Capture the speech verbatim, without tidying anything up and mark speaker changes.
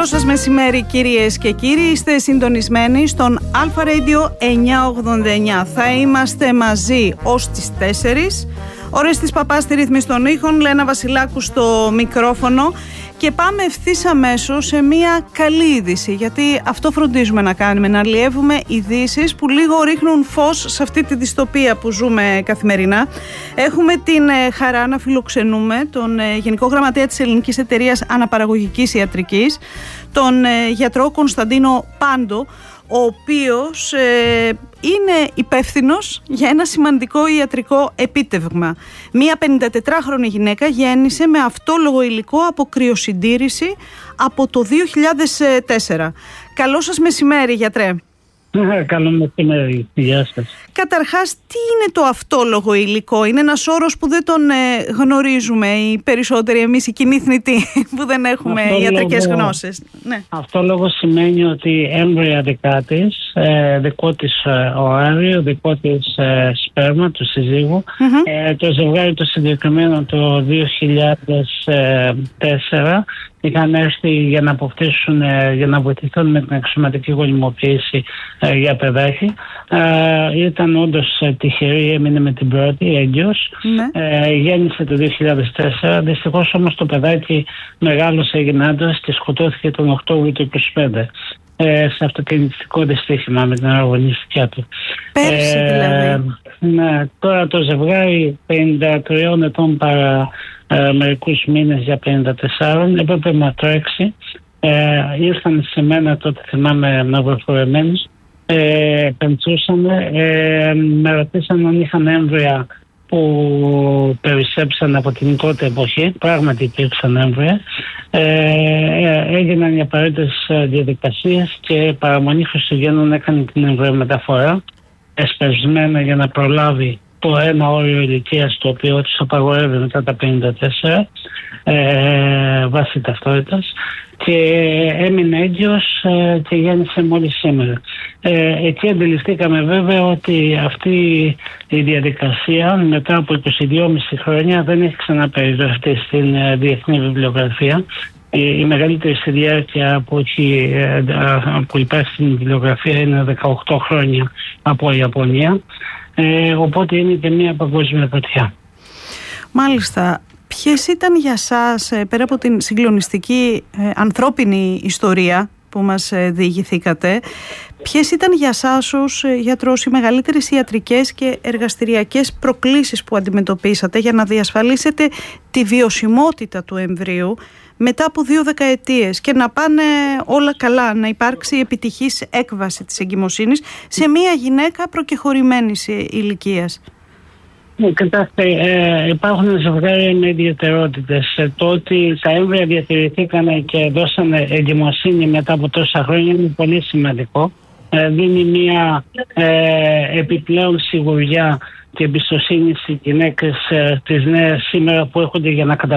Speaker 1: σας μεσημέρι κυρίες και κύριοι, είστε συντονισμένοι στον Alpha Radio εννιακόσια ογδόντα εννιά. Θα είμαστε μαζί ως τις τέσσερις. Ορέστης Παπάς στη ρύθμιση των ήχων, Λένα Βασιλάκου στο μικρόφωνο. Και πάμε ευθύς αμέσως σε μια καλή είδηση, γιατί αυτό φροντίζουμε να κάνουμε, να αλλιεύουμε ειδήσεις που λίγο ρίχνουν φως σε αυτή τη δυστοπία που ζούμε καθημερινά. Έχουμε την χαρά να φιλοξενούμε τον Γενικό Γραμματέα της Ελληνικής Εταιρείας Αναπαραγωγικής Ιατρικής, τον γιατρό Κωνσταντίνο Πάντο, ο οποίος ε, είναι υπεύθυνος για ένα σημαντικό ιατρικό επίτευγμα. Μία πενηντατετράχρονη γυναίκα γέννησε με αυτόλογο υλικό από κρυοσυντήρηση από το δύο χιλιάδες τέσσερα. Καλό σας μεσημέρι, γιατρέ.
Speaker 2: Καλό μεσημέρι, γεια σας.
Speaker 1: Καταρχάς, τι είναι το αυτόλογο υλικό? Είναι ένας όρος που δεν τον ε, γνωρίζουμε οι περισσότεροι εμείς οι κοινοί θνητοί που δεν έχουμε αυτόλογο, ιατρικές γνώσεις. Ναι.
Speaker 2: Αυτόλογο σημαίνει ότι έμβρια δικά της, ε, δικό της ε, οάριο, δικό της ε, σπέρμα του συζύγου. Mm-hmm. Ε, το ζευγάρι το συγκεκριμένο το δύο χιλιάδες τέσσερα είχαν έρθει για να αποκτήσουν, για να βοηθηθούν με την αξιωματική γονιμοποίηση ε, για παιδάκι. Ε, ήταν όντως τυχερή, έμεινε με την πρώτη έγκυος. Mm. Ε, γέννησε το δύο χιλιάδες τέσσερα. Δυστυχώς όμως το παιδάκι μεγάλωσε, έγινε άντρας και σκοτώθηκε τον Οκτώβριο του είκοσι πέντε. Ε, σε αυτοκινητικό δυστύχημα με την αγωνιστικιά του.
Speaker 1: Πέρσι ε, δηλαδή.
Speaker 2: Ναι, τώρα το ζευγάρι πενήντα τριών ετών παρά ε, μερικούς μήνες για πενήντα τέσσερα έπρεπε να τρέξει. Ε, ήρθαν σε μένα τότε, θυμάμαι, ναυροφορεμένους, ε, πεντσούσανε, ε, με ρωτήσαν αν είχαν έμβρια που περισσέψαν από την τότε εποχή. Πράγματι υπήρξαν έμβρια. Ε, έγιναν οι απαραίτητες διαδικασίες και παραμονή Χριστουγέννων έκανε την εμβραιομεταφορά εσπευσμένα για να προλάβει το ένα όριο ηλικίας, το οποίο τους απαγορεύει μετά τα πενήντα τέσσερα ε, βάσει ταυτότητας, και έμεινε έγκυος ε, και γέννησε μόλις σήμερα. Ε, εκεί αντιληφθήκαμε βέβαια ότι αυτή η διαδικασία μετά από είκοσι δύο κόμμα πέντε χρόνια δεν έχει ξαναπεριγραφεί στην ε, διεθνή βιβλιογραφία. Η, η μεγαλύτερη στη διάρκεια που, έχει, ε, που υπάρχει στην βιβλιογραφία είναι δεκαοκτώ χρόνια από η Ιαπωνία. Ε, οπότε είναι και μια παγκόσμια πρωτιά.
Speaker 1: Μάλιστα. Ποιες ήταν για σας, πέρα από την συγκλονιστική ε, ανθρώπινη ιστορία που μας ε, διηγηθήκατε, ποιες ήταν για σας ως ε, γιατρός οι μεγαλύτερες ιατρικές και εργαστηριακές προκλήσεις που αντιμετωπίσατε για να διασφαλίσετε τη βιωσιμότητα του εμβρίου μετά από δύο δεκαετίες και να πάνε όλα καλά, να υπάρξει επιτυχής έκβαση της εγκυμοσύνης σε μια γυναίκα προκεχωρημένης ηλικίας?
Speaker 2: Κοιτάξτε, ε, υπάρχουν ζευγάρια με ιδιαιτερότητες. Ε, το ότι τα έμβρια διατηρηθήκαν και δώσανε εγκυμοσύνη μετά από τόσα χρόνια είναι πολύ σημαντικό. Ε, δίνει μια ε, επιπλέον σιγουριά και εμπιστοσύνη στις γυναίκες ε, τις νέες σήμερα που έρχονται για να καταφέρουν